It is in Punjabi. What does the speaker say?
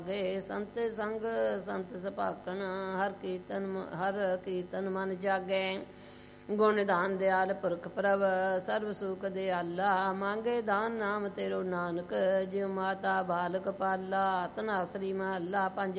ਗੇ ਸੰਤ ਸੰਗ ਸੰਤ ਸੁਭਾਗਣ ਹਰ ਕੀਰਤਨ ਮਨ ਜਾਗੈ। ਗੁਣ ਨਿਧਾਨ ਦਿਆਲ ਪੁਰਖ ਪ੍ਰਭ ਸਰਬ ਸੁਖ ਦਿਆਲਾ। ਮੰਗੇ ਦਾਨ ਨਾਮ ਤੇਰੋ ਨਾਨਕ ਜਿਉ ਮਾਤਾ ਬਾਲਕ ਪਾਲਾ। ਧਨਾਸਰੀ ਮਹੱਲਾ ਪੰਜ।